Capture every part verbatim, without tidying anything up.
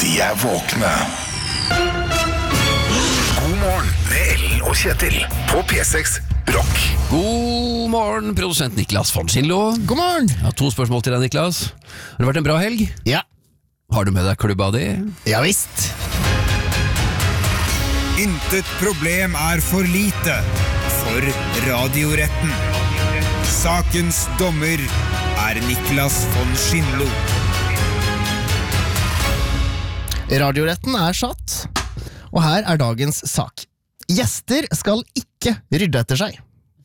De er våkne. God morgen med Ellen og Kjetil på P seks Rock. God morgen, produsent Niklas von Schindlo. God morgen. Jeg har to spørsmål til deg, Niklas. Har det vært en bra helg? Ja. Har du med deg klubba di? Ja visst. Intet problem er for lite for Radioretten. Sakens dommer er Niklas von Schindlo. Radioretten er satt, og her er dagens sak. Gjester skal ikke rydde etter seg.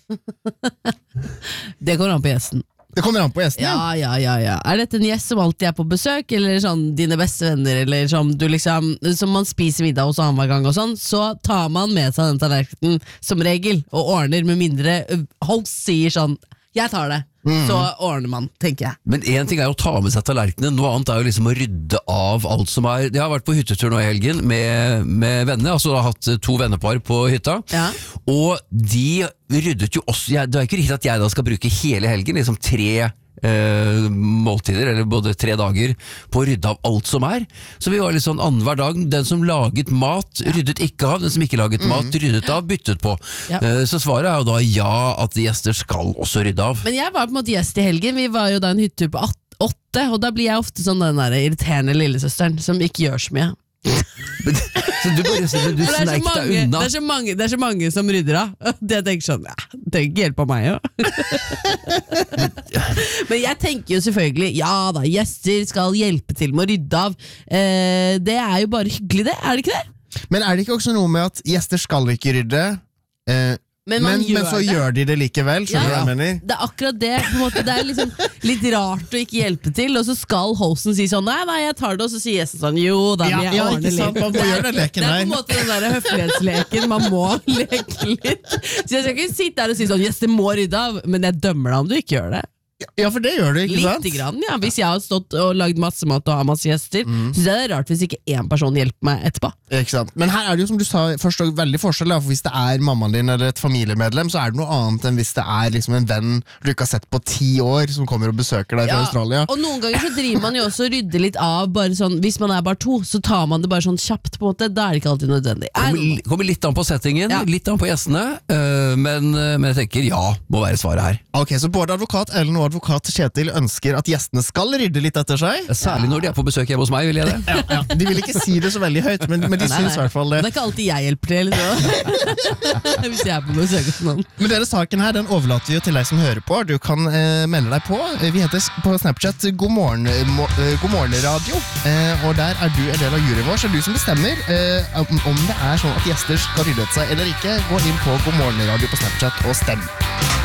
Det går an på gjesten. Det kommer an på gjesten, Ja, ja, ja, ja. Er dette en gjest som alltid er på besøk, eller sånn dine beste venner, eller som du liksom, som man spiser middag hos annen hver gang og sånn, så tar man med seg den tallerkenen som regel, og ordner med mindre host sier sånn, jeg tar det. Så ordner man, tenker jeg. Men en ting er å ta med seg tallerkenene, noe annet er jo liksom å rydde av alt som er. Jeg har vært på hyttetur nå i helgen med, med venner, altså jeg har hatt to vennepar på hytta, Ja. og de ryddet jo også, jeg, det er ikke riktig at jeg da skal bruke hele helgen, liksom tre eh, måltider, eller både tre dager, på å rydde av alt som er. Så vi var litt sånn annen hver dag, den som laget mat, ryddet ikke av, den som ikke laget mat, ryddet av, byttet på. Ja. Eh, så svaret er jo da ja, at gjester skal også rydde av. Men jeg var på en måte gjest i helgen, vi var jo da en hyttetur på åtte, og da blir jeg ofte sånn den der irriterende lillesøsteren, som ikke gjør så mye. Men, så du bare så du For det, er så sneik deg mange, unna. det, er så mange, det er så mange som rydder av. Det jeg tenker sånn, ja, det er ikke hjelp av meg jo. Men jeg tenker jo selvfølgelig, ja da, gjester skal hjelpe til med å rydde av. eh, Det er jo bare hyggelig det, er det ikke det? Men er det ikke også noe med at gjester skal ikke rydde, eh, Men men, man men, gjør så det. gjør de det likevel, skjønner du Ja. hva jeg mener? Det er akkurat det, på en måte, det er liksom litt rart å ikke hjelpe til. Og så skal hosten si sånn, nei, nei, jeg tar det. Og så sier gjesten sånn, jo da Ja, vil jeg ja, ordne ikke sant, litt. man må Det er- gjøre den leken Det er på en der. måte den der høflighetsleken, man må leke litt. Så jeg skal ikke sitte der og si sånn, gjester må rydde av, men jeg dømmer deg om du ikke gjør det. Ja, for det gjør du, ikke sant? Litt grann, ja. Hvis jeg har stått og lagd masse mat og har masse gjester, Mm. synes jeg det er rart hvis ikke én person hjelper meg etterpå. Ikke sant? Men her er det jo som du sa først og veldig forskjell, da, for hvis det er mammaen din eller et familiemedlem, så er det noe annet enn hvis det er liksom en venn du ikke har sett på ti år, som kommer og besøker deg fra Australia. Og noen ganger så driver man jo også og rydder litt av, bare sånn, hvis man er bare to, så tar man det bare sånn kjapt, på en måte. Da er det ikke alltid nødvendig. Er Kommer, det- kommer litt an på settingen, Ja. litt an på gjestene, øh, men, øh, men jeg tenker ja, må være svaret her. Ok, så både advokat Ellen og advokat Kjetil ønsker at gjestene skal rydde litt etter seg. Særlig når de er på besøk hjemme hos meg, vil jeg det. Ja, ja. De vil ikke si det så veldig høyt, men, men de Nei, syns i nei. hvert fall det. Det er ikke alltid jeg hjelper til, så. Hvis jeg er på besøk hos noen. Men denne saken her, den overlater vi jo til deg som hører på. Du kan eh, melde deg på. Eh, Vi heter s- på Snapchat God morgen, eh, mo, eh, God morgen radio, eh, og der er du en del av juryen vår, så er det du som bestemmer eh, om, om det er sånn at gjester skal rydde etter seg eller ikke. Gå inn på God morgen radio på Snapchat og stem.